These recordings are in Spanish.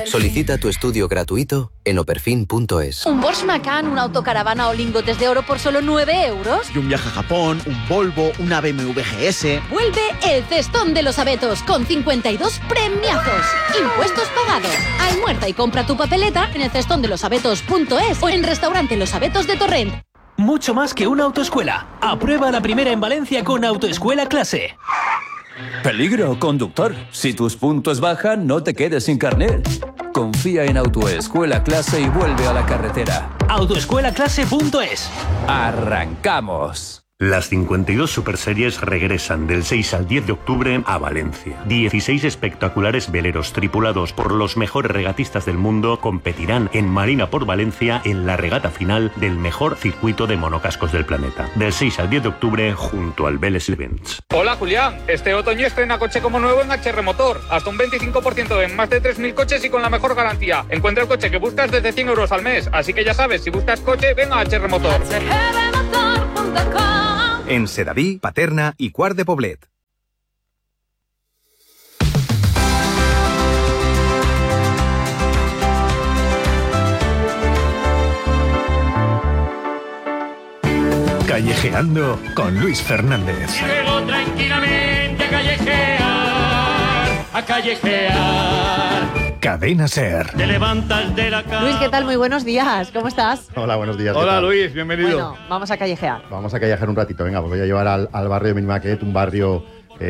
Solicita tu estudio gratuito en operfin.es. Un Porsche Macan, una autocaravana o lingotes de oro por solo 9 euros. Y un viaje a Japón, un Volvo, una BMW GS. Vuelve el Cestón de los Abetos con 52 premiazos. Impuestos pagados. Almuerza y compra tu papeleta en el cestondelosabetos.es o en Restaurante Los Abetos de Torrent. Mucho más que una autoescuela. Aprueba la primera en Valencia con Autoescuela Clase. Peligro, conductor. Si tus puntos bajan, no te quedes sin carnet. Confía en Autoescuela Clase y vuelve a la carretera. Autoescuelaclase.es. ¡Arrancamos! Las 52 Superseries regresan del 6 al 10 de octubre a Valencia. 16 espectaculares veleros tripulados por los mejores regatistas del mundo competirán en Marina por Valencia en la regata final del mejor circuito de monocascos del planeta. Del 6 al 10 de octubre junto al Vélez Events. Hola Julián, este otoño estrena coche como nuevo en HR Motor. Hasta un 25% en más de 3.000 coches y con la mejor garantía. Encuentra el coche que buscas desde 100 euros al mes. Así que ya sabes, si buscas coche, ven a HR Motor. En Sedaví, Paterna y Quart de Poblet. Callejeando con Luis Fernández. Y luego tranquilamente a callejear. Cadena SER. Te levantas de la cama. Luis, ¿qué tal? Muy buenos días. ¿Cómo estás? Hola, buenos días. Hola Luis, bienvenido. Bueno, vamos a callejear. Vamos a callejear un ratito. Venga, pues voy a llevar al barrio de Benimaclet, un barrio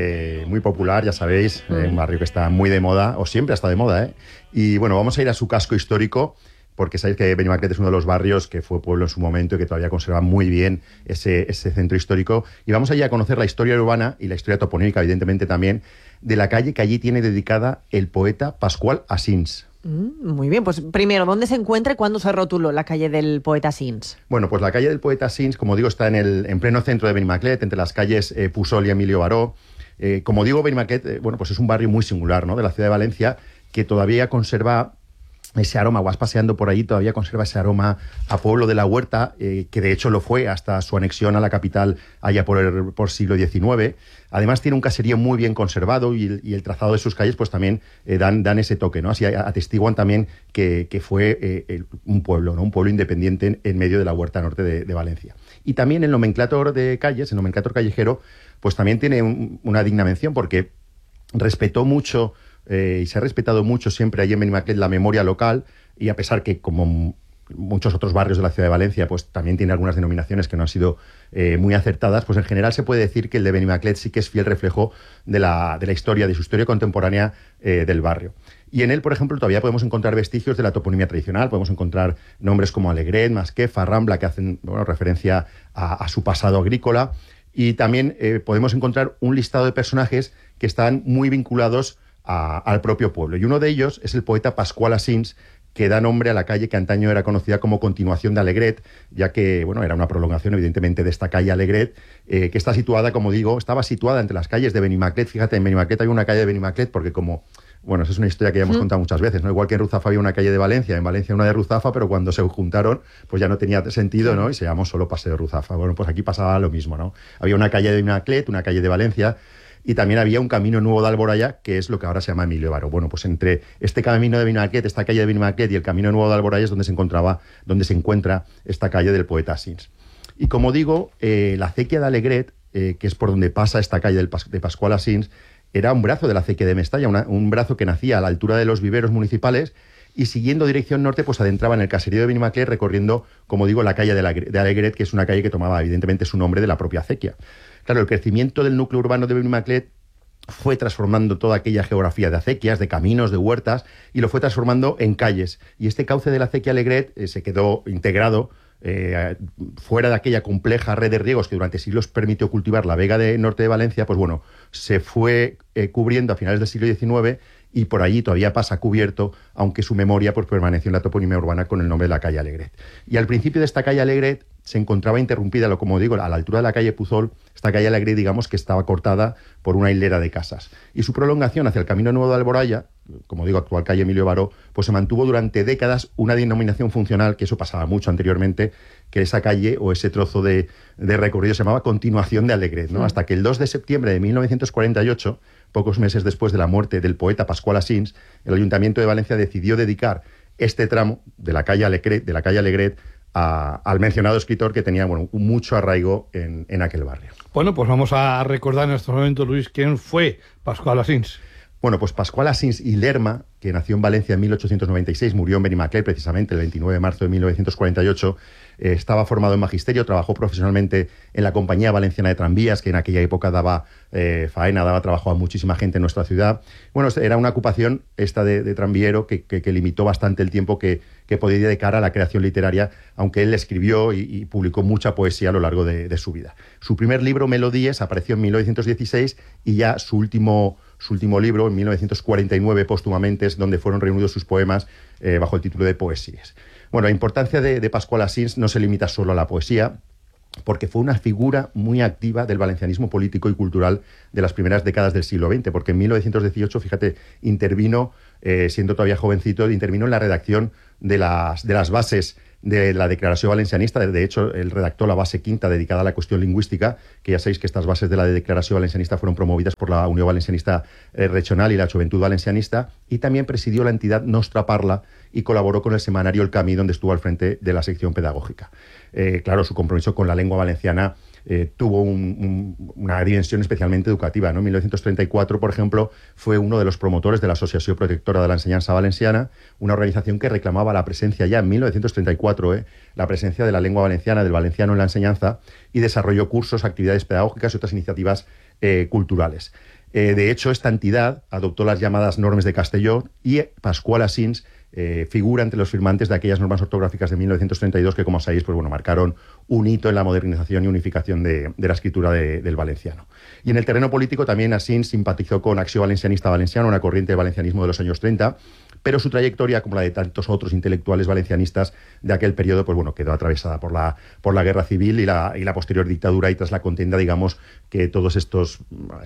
muy popular, ya sabéis, un barrio que está muy de moda, o siempre ha estado de moda, ¿eh? Y bueno, vamos a ir a su casco histórico, porque sabéis que Benimaclet es uno de los barrios que fue pueblo en su momento y que todavía conserva muy bien ese centro histórico. Y vamos allí a conocer la historia urbana y la historia toponímica, evidentemente también, de la calle que allí tiene dedicada el poeta Pascual Asins. Muy bien, pues primero, ¿dónde se encuentra y cuándo se rotuló la calle del poeta Asins? Bueno, pues la calle del poeta Asins, como digo, está en pleno centro de Benimaclet, entre las calles Pusol y Emilio Baró. Como digo, Benimaclet, bueno, pues es un barrio muy singular, ¿no?, de la ciudad de Valencia, que todavía conserva ese aroma. Vas paseando por ahí, todavía conserva ese aroma a pueblo de la huerta, que de hecho lo fue hasta su anexión a la capital allá por siglo XIX. Además tiene un caserío muy bien conservado y el trazado de sus calles pues también dan ese toque, ¿no? Así atestiguan también que fue un pueblo, ¿no?, un pueblo independiente en medio de la huerta norte de Valencia. Y también el nomenclátor de calles, el nomenclátor callejero, pues también tiene una digna mención, porque respetó mucho y se ha respetado mucho siempre allí en Benimaclet la memoria local, y a pesar que, como muchos otros barrios de la ciudad de Valencia, pues también tiene algunas denominaciones que no han sido muy acertadas, pues en general se puede decir que el de Benimaclet sí que es fiel reflejo de la historia, de su historia contemporánea del barrio. Y en él, por ejemplo, todavía podemos encontrar vestigios de la toponimia tradicional, podemos encontrar nombres como Alegret, Masquefa, Rambla, que hacen referencia a su pasado agrícola, y también podemos encontrar un listado de personajes que están muy vinculados al propio pueblo. Y uno de ellos es el poeta Pascual Asins, que da nombre a la calle que antaño era conocida como continuación de Alegret, ya que, bueno, era una prolongación, evidentemente, de esta calle Alegret, que está situada, como digo, estaba situada entre las calles de Benimaclet. Fíjate, en Benimaclet hay una calle de Benimaclet porque, como, bueno, esa es una historia que ya hemos contado muchas veces, ¿no? Igual que en Ruzafa había una calle de Valencia, en Valencia una de Ruzafa, pero cuando se juntaron, pues ya no tenía sentido, ¿no? Y se llamó solo Paseo de Ruzafa. Bueno, pues aquí pasaba lo mismo, ¿no? Había una calle de Benimaclet, una calle de Valencia, y también había un camino nuevo de Alboraya, que es lo que ahora se llama Emilio Baró. Bueno, pues entre este camino de Benimaclet, esta calle de Benimaclet y el camino nuevo de Alboraya es donde se encuentra esta calle del poeta Asins. Y como digo, la acequia de Alegret, que es por donde pasa esta calle de Pascual Asins, era un brazo de la acequia de Mestalla, un brazo que nacía a la altura de los viveros municipales, y siguiendo dirección norte, pues adentraba en el caserío de Benimaclet, recorriendo, como digo, la calle de Alegret, que es una calle que tomaba evidentemente su nombre de la propia acequia. Claro, el crecimiento del núcleo urbano de Benimaclet fue transformando toda aquella geografía de acequias, de caminos, de huertas, y lo fue transformando en calles. Y este cauce de la acequia Alegret se quedó integrado fuera de aquella compleja red de riegos que durante siglos permitió cultivar la vega de norte de Valencia. Pues bueno, se fue cubriendo a finales del siglo XIX, y por allí todavía pasa cubierto, aunque su memoria pues permaneció en la toponimia urbana con el nombre de la calle Alegret. Y al principio de esta calle Alegret se encontraba interrumpida, como digo, a la altura de la calle Puzol. Esta calle Alegret, digamos, que estaba cortada por una hilera de casas. Y su prolongación hacia el camino nuevo de Alboraya, como digo, actual calle Emilio Baró, pues se mantuvo durante décadas una denominación funcional, que eso pasaba mucho anteriormente, que esa calle o ese trozo de recorrido se llamaba continuación de Alegret, ¿no? Hasta que el 2 de septiembre de 1948, pocos meses después de la muerte del poeta Pascual Asins, el Ayuntamiento de Valencia decidió dedicar este tramo de la calle Alegret al mencionado escritor que tenía mucho arraigo en aquel barrio. Bueno, pues vamos a recordar en estos momentos, Luis, quién fue Pascual Asins. Bueno, pues Pascual Asins y Lerma, que nació en Valencia en 1896, murió en Benimaclet precisamente el 29 de marzo de 1948, estaba formado en magisterio, trabajó profesionalmente en la Compañía Valenciana de Tranvías, que en aquella época daba faena, daba trabajo a muchísima gente en nuestra ciudad. Bueno, era una ocupación esta de tranviero que limitó bastante el tiempo que podía dedicar a la creación literaria, aunque él escribió y publicó mucha poesía a lo largo de su vida. Su primer libro, Melodíes, apareció en 1916 y ya su último libro, en 1949, póstumamente, es donde fueron reunidos sus poemas bajo el título de Poesías. Bueno, la importancia de Pascual Asins no se limita solo a la poesía, porque fue una figura muy activa del valencianismo político y cultural de las primeras décadas del siglo XX, porque en 1918, fíjate, intervino, siendo todavía jovencito, intervino en la redacción de las bases de la Declaració Valencianista. De hecho, él redactó la base quinta dedicada a la cuestión lingüística, que ya sabéis que estas bases de la Declaració Valencianista fueron promovidas por la Unió Valencianista Regional y la Juventud Valencianista, y también presidió la entidad Nostra Parla y colaboró con el semanario El Camí, donde estuvo al frente de la sección pedagógica. Claro, su compromiso con la lengua valenciana tuvo una dimensión especialmente educativa, ¿no? En 1934, por ejemplo, fue uno de los promotores de la Asociació Protectora de la Ensenyança Valenciana, una organización que reclamaba la presencia ya en 1934, la presencia de la lengua valenciana, del valenciano en la enseñanza, y desarrolló cursos, actividades pedagógicas y otras iniciativas culturales. De hecho, esta entidad adoptó las llamadas normes de Castelló y Pascual Asins figura entre los firmantes de aquellas normas ortográficas de 1932 que, como sabéis, marcaron un hito en la modernización y unificación de la escritura del valenciano. Y en el terreno político también Asins simpatizó con Acció Valencianista Valenciana, una corriente de valencianismo de los años 30, pero su trayectoria, como la de tantos otros intelectuales valencianistas de aquel periodo, quedó atravesada por la guerra civil y la posterior dictadura, y tras la contienda, digamos que todos estos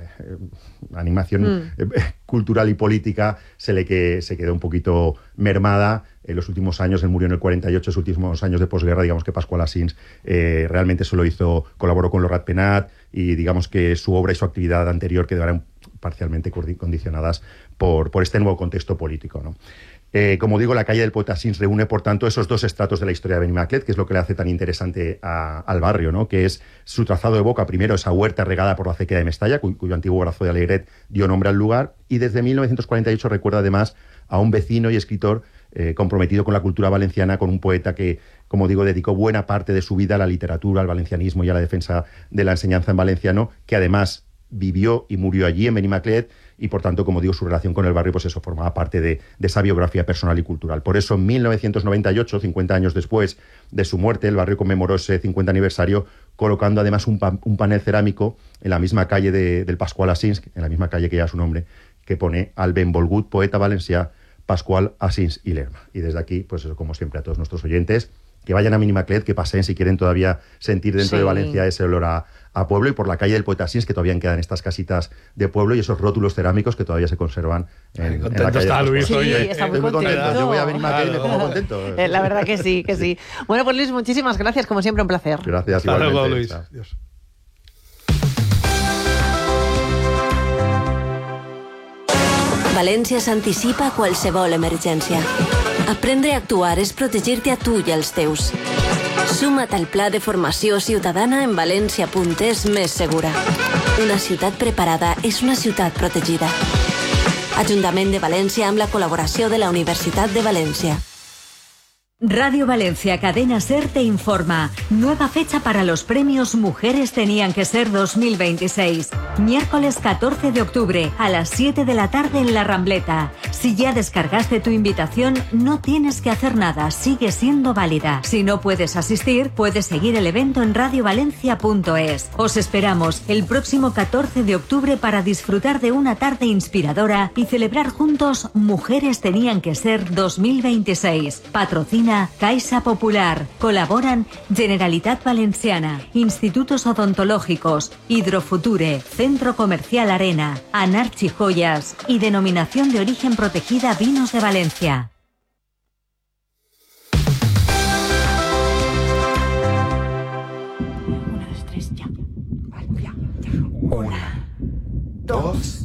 animación cultural y política se quedó un poquito mermada. En los últimos años, él murió en el 48, los últimos años de posguerra, digamos que Pascual Asins realmente solo colaboró con lo Ratpenat, y digamos que su obra y su actividad anterior quedaron parcialmente condicionadas por este nuevo contexto político, ¿no? Como digo, la calle del poeta Asins reúne, por tanto, esos dos estratos de la historia de Benimaclet, que es lo que le hace tan interesante al barrio, ¿no? Que es su trazado de boca, primero esa huerta regada por la acequia de Mestalla, cuyo antiguo brazo de Alegret dio nombre al lugar, y desde 1948 recuerda además a un vecino y escritor comprometido con la cultura valenciana, con un poeta que, como digo, dedicó buena parte de su vida a la literatura, al valencianismo y a la defensa de la enseñanza en valenciano, que además vivió y murió allí en Benimaclet, y por tanto, como digo, su relación con el barrio, formaba parte de esa biografía personal y cultural. Por eso, en 1998, 50 años después de su muerte, el barrio conmemoró ese 50 aniversario colocando además un panel cerámico en la misma calle del Pascual Asins, en la misma calle que lleva su nombre, que pone al benvolgut poeta valencià Pascual Asins i Lerma. Y desde aquí, como siempre, a todos nuestros oyentes, que vayan a Benimaclet, que pasen si quieren todavía sentir dentro de Valencia ese olor a pueblo, y por la calle del poeta Asins, que todavía quedan estas casitas de pueblo y esos rótulos cerámicos que todavía se conservan en la calle. Está Luis, sí, está muy contento. Yo voy a Benimaclet y me pongo contento. La verdad que sí, que sí. Bueno, pues Luis, muchísimas gracias, como siempre, un placer. Gracias, igualmente. Hasta luego, Luis. Adiós. València s'anticipa a qualsevol emergència. Aprendre a actuar és protegir-te a tu i als teus. Suma't al pla de formació ciutadana en valencia.es més segura. Una ciutat preparada és una ciutat protegida. Ajuntament de València amb la col·laboració de la Universitat de València. Radio Valencia Cadena SER te informa. Nueva fecha para los premios Mujeres Tenían que Ser 2026. Miércoles 14 de octubre a las 7 de la tarde en La Rambleta. Si ya descargaste tu invitación, no tienes que hacer nada, sigue siendo válida. Si no puedes asistir, puedes seguir el evento en radiovalencia.es. Os esperamos el próximo 14 de octubre para disfrutar de una tarde inspiradora y celebrar juntos Mujeres Tenían que Ser 2026. Patrocina Caixa Popular. Colaboran Generalitat Valenciana, Institutos Odontológicos, Hidrofuture, Centro Comercial Arena, Anarchi Joyas y Denominación de Origen Protegida Vinos de Valencia. 1, 2,